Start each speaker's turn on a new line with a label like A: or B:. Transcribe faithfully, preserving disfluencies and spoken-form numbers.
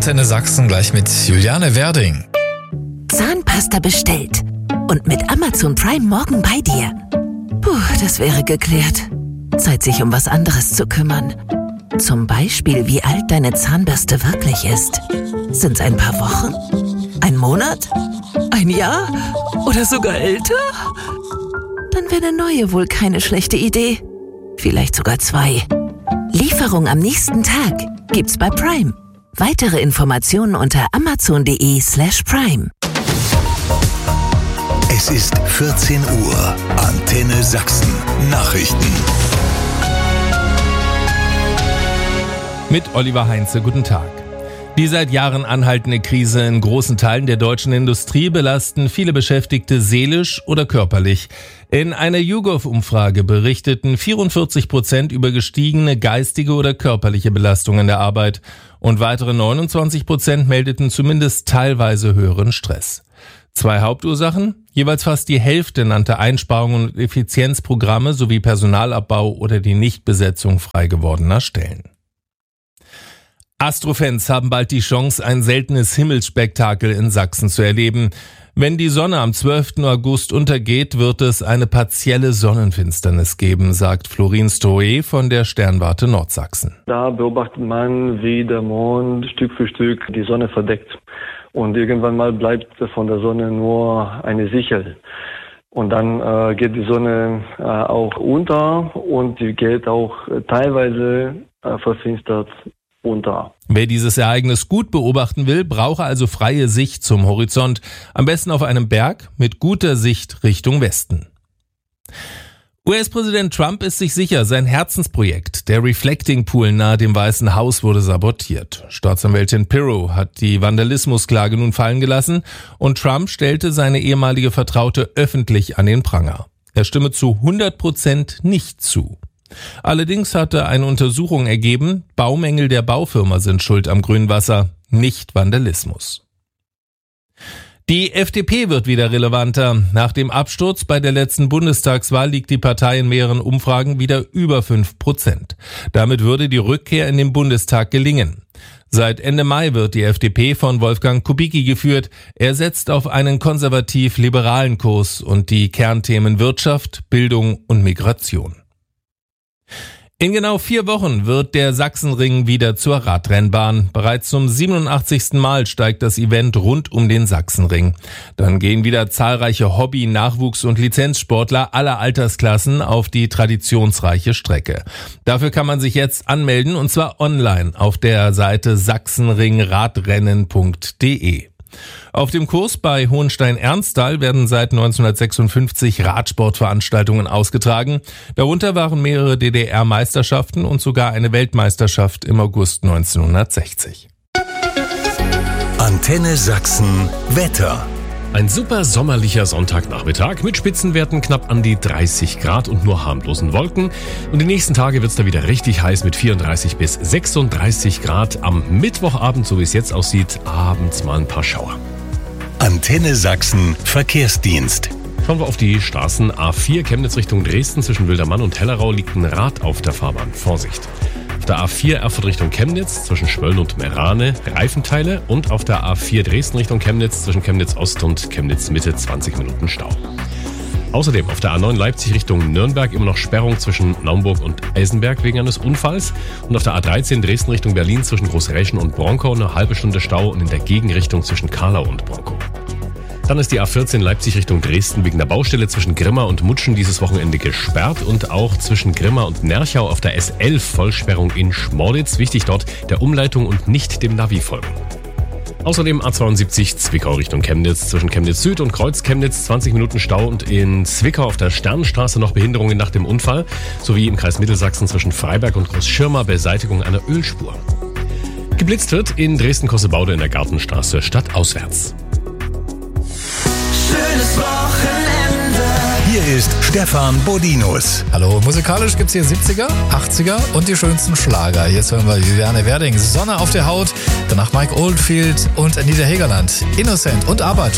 A: Antenne Sachsen gleich mit Juliane Werding.
B: Zahnpasta bestellt und mit Amazon Prime morgen bei dir. Puh, das wäre geklärt. Zeit, sich um was anderes zu kümmern. Zum Beispiel, wie alt deine Zahnbürste wirklich ist. Sind's ein paar Wochen? Ein Monat? Ein Jahr? Oder sogar älter? Dann wäre eine neue wohl keine schlechte Idee. Vielleicht sogar zwei. Lieferung am nächsten Tag gibt's bei Prime. Weitere Informationen unter amazon.de slash prime.
C: Es ist vierzehn Uhr. Antenne Sachsen. Nachrichten.
D: Mit Oliver Heinze, guten Tag. Die seit Jahren anhaltende Krise in großen Teilen der deutschen Industrie belasten viele Beschäftigte seelisch oder körperlich. In einer YouGov-Umfrage berichteten vierundvierzig Prozent über gestiegene geistige oder körperliche Belastung in der Arbeit und weitere neunundzwanzig Prozent meldeten zumindest teilweise höheren Stress. Zwei Hauptursachen: jeweils fast die Hälfte nannte Einsparungen und Effizienzprogramme sowie Personalabbau oder die Nichtbesetzung frei gewordener Stellen. Astrofans haben bald die Chance, ein seltenes Himmelsspektakel in Sachsen zu erleben. Wenn die Sonne am zwölften August untergeht, wird es eine partielle Sonnenfinsternis geben, sagt Florin Stoé von der Sternwarte Nordsachsen.
E: Da beobachtet man, wie der Mond Stück für Stück die Sonne verdeckt. Und irgendwann mal bleibt von der Sonne nur eine Sichel. Und dann äh, geht die Sonne äh, auch unter und sie geht auch teilweise äh, verfinstert unter.
D: Wer dieses Ereignis gut beobachten will, brauche also freie Sicht zum Horizont. Am besten auf einem Berg mit guter Sicht Richtung Westen. U S-Präsident Trump ist sich sicher, sein Herzensprojekt, der Reflecting Pool nahe dem Weißen Haus, wurde sabotiert. Staatsanwältin Pirro hat die Vandalismusklage nun fallen gelassen und Trump stellte seine ehemalige Vertraute öffentlich an den Pranger. Er stimme zu hundert Prozent nicht zu. Allerdings hatte eine Untersuchung ergeben, Baumängel der Baufirma sind schuld am Grünwasser, nicht Vandalismus. Die F D P wird wieder relevanter. Nach dem Absturz bei der letzten Bundestagswahl liegt die Partei in mehreren Umfragen wieder über fünf Prozent. Damit würde die Rückkehr in den Bundestag gelingen. Seit Ende Mai wird die F D P von Wolfgang Kubicki geführt. Er setzt auf einen konservativ-liberalen Kurs und die Kernthemen Wirtschaft, Bildung und Migration. In genau vier Wochen wird der Sachsenring wieder zur Radrennbahn. Bereits zum siebenundachtzigsten Mal steigt das Event rund um den Sachsenring. Dann gehen wieder zahlreiche Hobby-, Nachwuchs- und Lizenzsportler aller Altersklassen auf die traditionsreiche Strecke. Dafür kann man sich jetzt anmelden, und zwar online auf der Seite sachsenringradrennen punkt de. Auf dem Kurs bei Hohenstein-Ernsthal werden seit neunzehnhundertsechsundfünfzig Radsportveranstaltungen ausgetragen. Darunter waren mehrere D D R-Meisterschaften und sogar eine Weltmeisterschaft im August neunzehnhundertsechzig.
C: Antenne Sachsen Wetter.
F: Ein super sommerlicher Sonntagnachmittag mit Spitzenwerten knapp an die dreißig Grad und nur harmlosen Wolken. Und die nächsten Tage wird's da wieder richtig heiß mit vierunddreißig bis sechsunddreißig Grad. Am Mittwochabend, so wie es jetzt aussieht, abends mal ein paar Schauer.
C: Antenne Sachsen Verkehrsdienst.
F: Schauen wir auf die Straßen. A vier Chemnitz Richtung Dresden zwischen Wildermann und Hellerau liegt ein Rad auf der Fahrbahn. Vorsicht! Auf der A vier Erfurt Richtung Chemnitz zwischen Schwölln und Merane Reifenteile und auf der A vier Dresden Richtung Chemnitz zwischen Chemnitz Ost und Chemnitz Mitte zwanzig Minuten Stau. Außerdem auf der A neun Leipzig Richtung Nürnberg immer noch Sperrung zwischen Naumburg und Eisenberg wegen eines Unfalls und auf der A dreizehn Dresden Richtung Berlin zwischen Großräschen und Bronkow eine halbe Stunde Stau und in der Gegenrichtung zwischen Karlau und Bronkow. Dann ist die A vierzehn Leipzig Richtung Dresden wegen der Baustelle zwischen Grimma und Mutschen dieses Wochenende gesperrt und auch zwischen Grimma und Nerchau auf der S elf Vollsperrung in Schmorlitz. Wichtig dort der Umleitung und nicht dem Navi folgen. Außerdem A zweiundsiebzig Zwickau Richtung Chemnitz zwischen Chemnitz Süd und Kreuz Chemnitz zwanzig Minuten Stau und in Zwickau auf der Sternenstraße noch Behinderungen nach dem Unfall sowie im Kreis Mittelsachsen zwischen Freiberg und Großschirma Beseitigung einer Ölspur. Geblitzt wird in Dresden-Kossebaude in der Gartenstraße stadtauswärts.
C: Schönes Wochenende. Hier ist Stefan Bodinus.
A: Hallo, musikalisch gibt's hier siebziger, achtziger und die schönsten Schlager. Jetzt hören wir Juliane Werding, Sonne auf der Haut, danach Mike Oldfield und Anita Hegerland, Innocent und Arbeit.